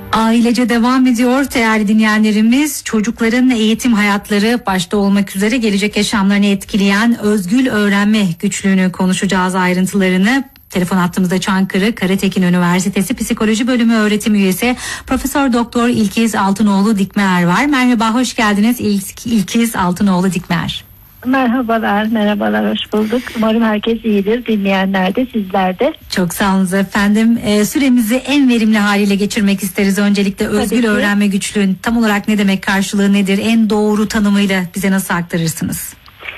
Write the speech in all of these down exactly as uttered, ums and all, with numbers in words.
Ailece devam ediyor değerli dinleyenlerimiz. Çocukların eğitim hayatları başta olmak üzere gelecek yaşamlarını etkileyen özgül öğrenme güçlüğünü konuşacağız, ayrıntılarını. Telefon hattımızda Çankırı Karatekin Üniversitesi Psikoloji Bölümü öğretim üyesi Profesör Doktor İlkiz Altınoğlu Dikmeer var. Merhaba, hoş geldiniz İlk, İlkiz Altınoğlu Dikmeer. Merhabalar, merhabalar, hoş bulduk. Umarım herkes iyidir, dinleyenler de, sizler de. Çok sağ olun efendim. Ee, süremizi en verimli haliyle geçirmek isteriz. Öncelikle özgül öğrenme güçlüğün tam olarak ne demek, karşılığı nedir? En doğru tanımıyla bize nasıl aktarırsınız?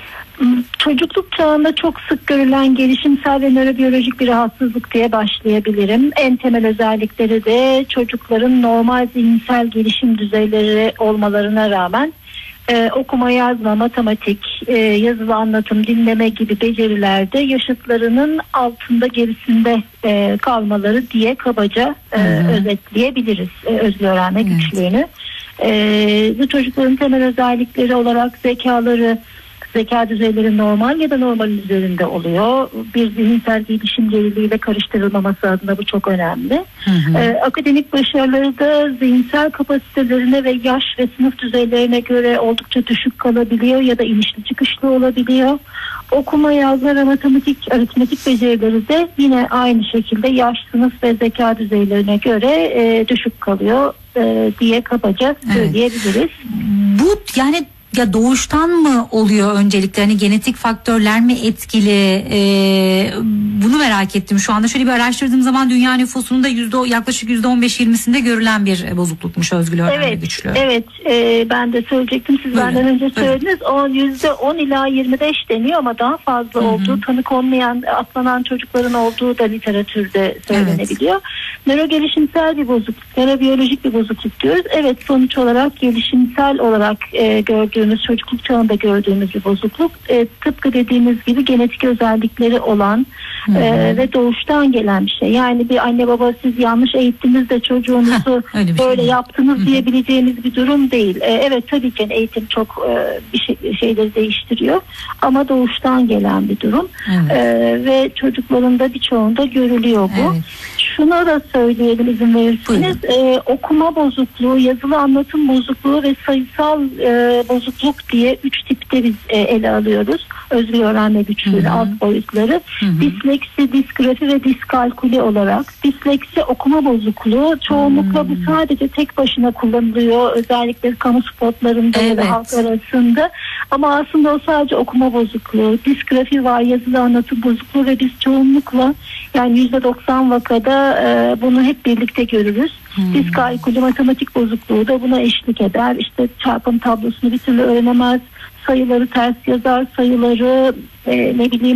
Çocukluk çağında çok sık görülen gelişimsel ve nörobiyolojik bir rahatsızlık diye başlayabilirim. En temel özellikleri de çocukların normal zihinsel gelişim düzeyleri olmalarına rağmen Ee, okuma, yazma, matematik, e, yazılı anlatım, dinleme gibi becerilerde yaşıtlarının altında, gerisinde e, kalmaları diye kabaca e, özetleyebiliriz e, özgül öğrenme evet. güçlüğünü. E, bu çocukların temel özellikleri olarak zekaları, zeka düzeyleri normal ya da normalin üzerinde oluyor. Bir zihinsel gelişim geriliğiyle karıştırılmaması adına bu çok önemli. Hı hı. Ee, akademik başarıları da zihinsel kapasitelerine ve yaş ve sınıf düzeylerine göre oldukça düşük kalabiliyor ya da inişli çıkışlı olabiliyor. Okuma, yazma ve matematik, aritmetik becerileri de yine aynı şekilde yaş, sınıf ve zeka düzeylerine göre e, düşük kalıyor e, diye kabaca söyleyebiliriz. Evet. Bu yani ya doğuştan mı oluyor öncelikle, hani genetik faktörler mi etkili, ee, bunu merak ettim. Şu anda şöyle bir araştırdığım zaman dünya nüfusunun da yüzde, yaklaşık yüzde on beş yirmisinde görülen bir bozuklukmuş özgül öğrenme evet, güçlüğü. Evet e, ben de söyleyecektim, siz Buyurun. benden önce söylediniz. O yüzde on ila yirmi beş deniyor ama daha fazla Hı-hı. olduğu, tanık olmayan, atlanan çocukların olduğu da literatürde söylenebiliyor. Evet. Nörogelişimsel bir bozukluk, nörobiyolojik bir bozukluk diyoruz. Evet, sonuç olarak gelişimsel olarak e, gördüğümüz, çocukluk çağında gördüğümüz bir bozukluk. E, tıpkı dediğimiz gibi genetik özellikleri olan e, ve doğuştan gelen bir şey. Yani bir anne baba siz yanlış eğittiniz de çocuğunuzu Heh, böyle şey yaptınız Hı-hı. diyebileceğimiz bir durum değil. E, evet tabii ki eğitim çok e, bir şey, şeyleri değiştiriyor ama doğuştan gelen bir durum. Evet. E, ve çocukların da birçoğunda görülüyor bu. Evet. Şunu da söyleyelim izin verirseniz. E, okuma bozukluğu, yazılı anlatım bozukluğu ve sayısal e, bozukluk diye üç tipte biz e, ele alıyoruz. Özgül öğrenme güçlüğü alt boyutları. Hı hı. Disleksi, disgrafi ve diskalkuli olarak. Disleksi okuma bozukluğu. Çoğunlukla hı. bu sadece tek başına kullanılıyor. Özellikle kamu spotlarında evet. ya da halk arasında. Ama aslında o sadece okuma bozukluğu. Disgrafi var, yazılı anlatım bozukluğu ve biz çoğunlukla yani yüzde doksan vakada e, bunu hep birlikte görürüz. Hmm. Diskalkuli, matematik bozukluğu da buna eşlik eder. İşte çarpım tablosunu bir türlü öğrenemez, sayıları ters yazar, sayıları e, ne bileyim